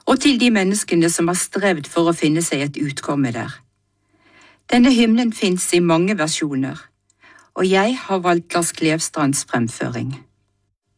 og til de menneskene som har strevd for å finne seg et utkomme der. Denne hymnen finnes i mange versjoner, og jeg har valgt Lars Klevstrands fremføring.